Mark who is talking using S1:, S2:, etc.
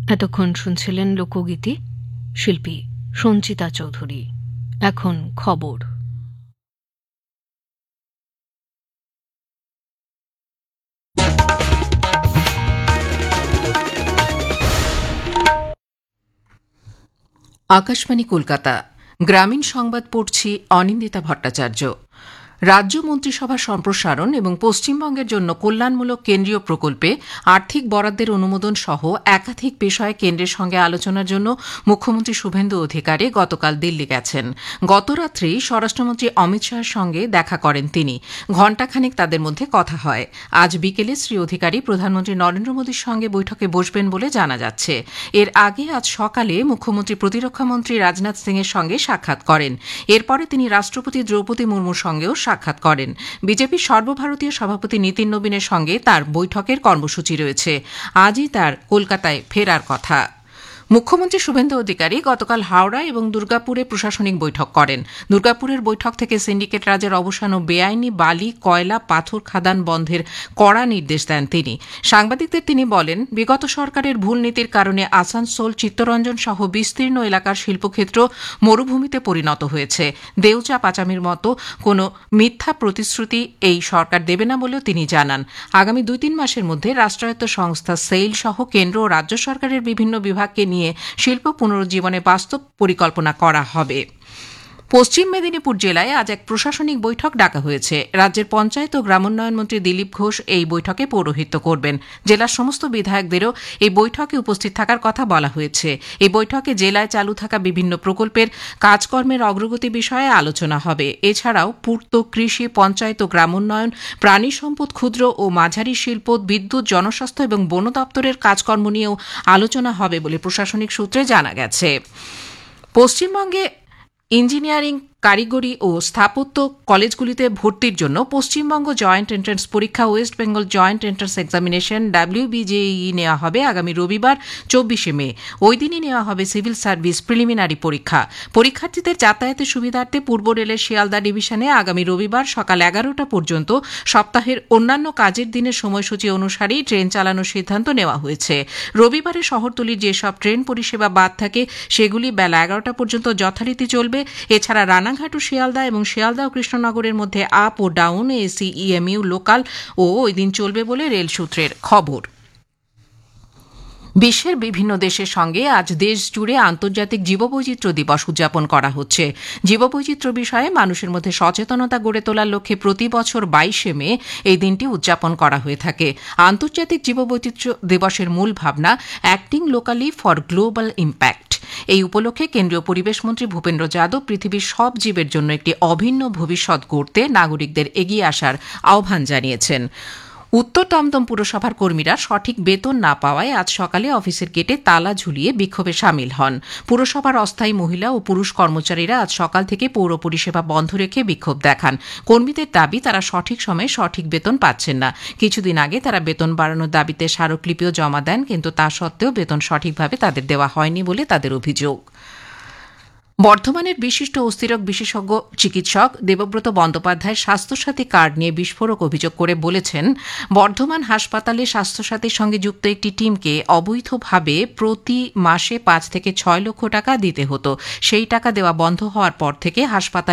S1: এতক্ষণ শুনছিলেন লোকগীতি, শিল্পী সঞ্চিতা চৌধুরী। এখন খবর।
S2: আকাশবাণী কলকাতা, গ্রামীণ সংবাদ পড়ছি অনিন্দিতা ভট্টাচার্য। রাজ্য মন্ত্রিসভা সম্প্রসারণ এবং পশ্চিমবঙ্গের জন্য কল্যাণমূলক কেন্দ্রীয় প্রকল্পে আর্থিক বরাদ্দের অনুমোদন সহ একাধিক বিষয়ে কেন্দ্রের সঙ্গে আলোচনার জন্য মুখ্যমন্ত্রী শুভেন্দু অধিকারী গতকাল দিল্লি গেছেন। গতরাত্রেই স্বরাষ্ট্রমন্ত্রী অমিত শাহের সঙ্গে দেখা করেন তিনি। ঘণ্টাখানেক তাদের মধ্যে কথা হয়। আজ বিকেলে শ্রী অধিকারী প্রধানমন্ত্রী নরেন্দ্র মোদীর সঙ্গে বৈঠকে বসবেন বলে জানা যাচ্ছে। এর আগে আজ সকালে মুখ্যমন্ত্রী প্রতিরক্ষামন্ত্রী রাজনাথ সিং এর সঙ্গে সাক্ষাৎ করেন। এরপরে তিনি রাষ্ট্রপতি দ্রৌপদী মুর্মুর সঙ্গেও সাক্ষাৎ করেন। বিজেপির সর্বভারতীয় সভাপতি নীতিন নবীনের সঙ্গে তার বৈঠকের কর্মসূচি রয়েছে। আজই তার কলকাতায় ফেরার কথা। মুখ্যমন্ত্রী শুভেন্দু অধিকারী গতকাল হাওড়া এবং দুর্গাপুরে প্রশাসনিক বৈঠক করেন। দুর্গাপুরের বৈঠক থেকে সিন্ডিকেট রাজের অবসান ও বেআইনি বালি, কয়লা, পাথর খাদান বন্ধের কড়া নির্দেশ দেন তিনি। সাংবাদিকদের তিনি বলেন, বিগত সরকারের ভুল নীতির কারণে আসানসোল, চিত্তরঞ্জন সহ বিস্তীর্ণ এলাকার শিল্পক্ষেত্র মরুভূমিতে পরিণত হয়েছে। দেউচা পাচামির মতো কোনো মিথ্যা প্রতিশ্রুতি এই সরকার দেবে না বলেও তিনি জানান। আগামী 2-3 মাসের মধ্যে রাষ্ট্রায়ত্ত সংস্থা সেইল সহ কেন্দ্র ও রাজ্য সরকারের বিভিন্ন বিভাগকে নিয়ে শিল্প পুনরুজ্জীবনে বাস্তব পরিকল্পনা করা হবে। পশ্চিম মেদিনীপুর জেলায় আজ এক প্রশাসনিক বৈঠক ডাকা হয়েছে। রাজ্যের পঞ্চায়েত ও গ্রামোন্নয়ন মন্ত্রী দিলীপ ঘোষ এই বৈঠকে পৌরোহিত্য করবেন। জেলার সমস্ত বিধায়কদেরও এই বৈঠকে উপস্থিত থাকার কথা বলা হয়েছে। এই বৈঠকে জেলায় চালু থাকা বিভিন্ন প্রকল্পের কাজকর্মের অগ্রগতি বিষয়ে আলোচনা হবে। এছাড়াও পূর্ত, কৃষি, পঞ্চায়েত ও গ্রামোন্নয়ন, প্রাণী সম্পদ, ক্ষুদ্র ও মাঝারি শিল্প, বিদ্যুৎ, জনস্বাস্থ্য এবং বন দপ্তরের কাজকর্ম নিয়েও আলোচনা হবে বলে প্রশাসনিক সূত্রে জানা গেছে। পশ্চিমবঙ্গে ইঞ্জিনিয়ারিং, কারিগরি ও স্থাপত্য কলেজগুলিতে ভর্তির জন্য পশ্চিমবঙ্গ জয়েন্ট এন্ট্রান্স পরীক্ষা, West Bengal joint entrance examination WBJEE নেওয়া হবে আগামী রবিবার 24শে মে। ওই দিনই নেওয়া হবে সিভিল সার্ভিস প্রিলিমিনারি পরীক্ষা। পরীক্ষার্থীদের যাতায়াতের সুবিধার্থে পূর্ব রেলের শিয়ালদা ডিভিশনে আগামী রবিবার সকাল 11টা পর্যন্ত সপ্তাহের অন্যান্য কাজের দিনের সময়সূচি অনুসারেই ট্রেন চালানোর সিদ্ধান্ত নেওয়া হয়েছে। রবিবারে শহরতলির যেসব ট্রেন পরিষেবা বাদ থাকে সেগুলি বেলা 11টা পর্যন্ত যথারীতি চলবে। এছাড়া রানাঘাট ও শিয়ালদা এবং শিয়ালদা ও কৃষ্ণনগরের মধ্যে আপ ও ডাউন এসি, EMU, লোকাল ও ওই দিন চলবে বলে রেল সূত্রের খবর। বিশ্বের বিভিন্ন দেশের সঙ্গে আজ দেশ জুড়ে আন্তর্জাতিক জীববৈচিত্র্য দিবস উদযাপন করা হচ্ছে। জীববৈচিত্র্য বিষয়ে মানুষের মধ্যে সচেতনতা গড়ে তোলার লক্ষ্যে প্রতি বছর 22শে মে এই দিনটি উদযাপন করা হয়ে থাকে। আন্তর্জাতিক জীববৈচিত্র্য দিবসের মূল ভাবনা acting locally for global impact. এই উপলক্ষে কেন্দ্রীয় পরিবেশ মন্ত্রী ভূপেন্দ্র যাদব পৃথিবীর সব জীবের জন্য একটি অভিন্ন ভবিষ্যৎ গড়তে নাগরিকদের এগিয়ে আসার আহ্বান জানিয়েছেন। উত্তর দমদম পুরসভার কর্মীরা সঠিক বেতন না পাওয়ায় আজ সকালে অফিসের গেটে তালা ঝুলিয়ে বিক্ষোভে সামিল হন। পুরসভার অস্থায়ী মহিলা ও পুরুষ কর্মচারীরা আজ সকাল থেকে পৌর পরিষেবা বন্ধ রেখে বিক্ষোভ দেখান। কর্মীদের দাবি, তারা সঠিক সময়ে সঠিক বেতন পাচ্ছেন না। কিছুদিন আগে তারা বেতন বাড়ানোর দাবিতে স্মারকলিপিও জমা দেন, কিন্তু তা সত্ত্বেও বেতন সঠিকভাবে তাদের দেওয়া হয়নি বলে তাদের অভিযোগ। বর্ধমানের বিশিষ্ট অস্থিরোগ বিশেষজ্ঞ চিকিৎসক দেবব্রত বন্দ্যোপাধ্যায় স্বাস্থ্যসাথী কার্ড নিয়ে বিস্ফোরক অভিযোগ করে বলেছেন, বর্ধমান হাসপাতালে স্বাস্থ্যসাথীর সঙ্গে যুক্ত একটি টিমকে অবৈধভাবে প্রতি মাসে 5 থেকে 6 লক্ষ টাকা দিতে হতো। সেই টাকা দেওয়া বন্ধ হওয়ার পর থেকে হাসপাতাল